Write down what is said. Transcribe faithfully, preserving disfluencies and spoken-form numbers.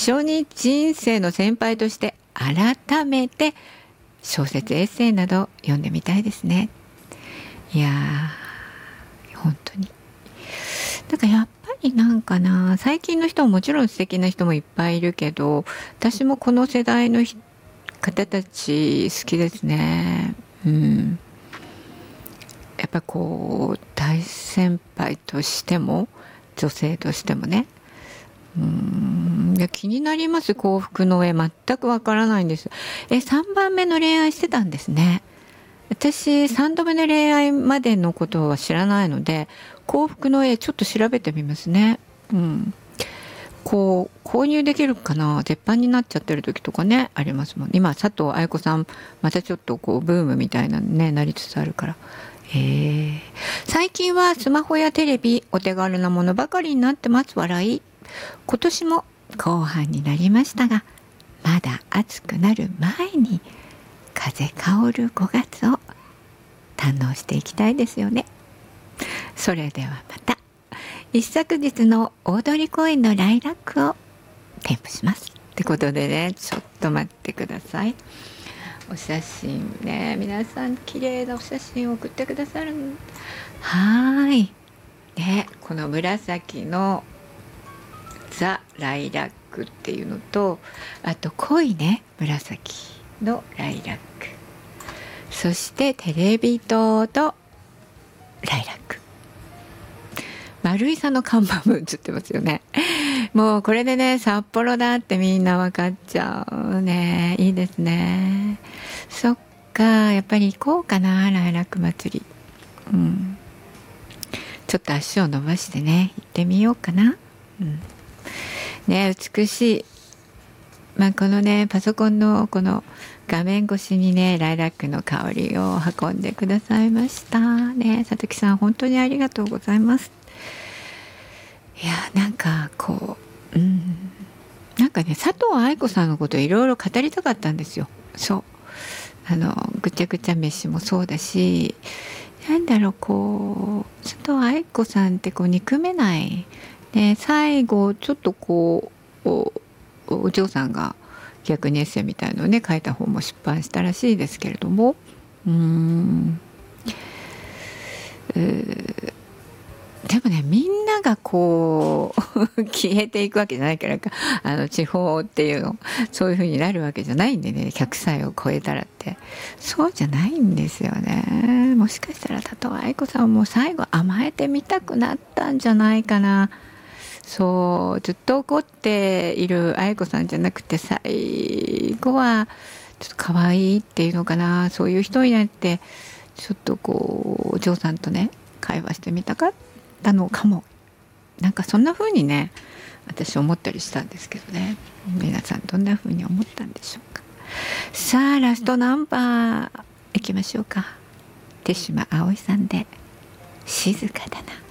緒に人生の先輩として改めて小説エッセイなど読んでみたいですね。いやー本当になんかやっぱりなんかな、最近の人ももちろん素敵な人もいっぱいいるけど、私もこの世代の方たち好きですね。うん、やっぱこう大先輩としても女性としてもね、うーん、いや気になります。幸福の絵全くわからないんです。えさんばんめの恋愛してたんですね。私さんどめの恋愛までのことは知らないので、幸福の絵ちょっと調べてみますね。うん、こう購入できるかな、絶版になっちゃってる時とかねありますもん。今佐藤愛子さんまたちょっとこうブームみたいなのねなりつつあるから。へえ、最近はスマホやテレビお手軽なものばかりになってます笑い。今年も後半になりましたが、まだ暑くなる前に風香るごがつを堪能していきたいですよね。それではまた。一昨日の大通公園のライラックを添付しますってことでね、ちょっと待ってください。お写真ね、皆さん綺麗なお写真を送ってくださる。はーいね、この紫のザ・ライラックっていうのと、あと濃いね紫のライラック、そしてテレビ塔とライラック、丸井さんの看板も映ってますよね。もうこれでね札幌だってみんな分かっちゃうね。いいですね。そっか、やっぱり行こうかな、ライラック祭り。うん、ちょっと足を伸ばしてね行ってみようかな。うんね、美しい、まあ、このねパソコンのこの画面越しにねライラックの香りを運んでくださいましたね。佐々木さん本当にありがとうございます。いやなんかこう、うん、なんかね佐藤愛子さんのこといろいろ語りたかったんですよ。そう、あのぐちゃぐちゃ飯もそうだし、なんだろう、こう佐藤愛子さんってこう憎めないで、最後ちょっとこう お, お嬢さんが逆にエッセイみたいのをね書いた本も出版したらしいですけれども、うーん、うでもねみんながこう消えていくわけじゃないからか、あの地方っていうのそういう風になるわけじゃないんでね、ひゃくさいを超えたらってそうじゃないんですよね。もしかしたら佐藤愛子さんも最後甘えてみたくなったんじゃないかな。そうずっと怒っている愛子さんじゃなくて、最後はちょっと可愛いっていうのかな、そういう人になってちょっとこうお嬢さんとね会話してみたかったのかも。なんかそんな風にね私思ったりしたんですけどね。皆さんどんな風に思ったんでしょうか。さあラストナンバーいきましょうか。手島葵さんで静かだな。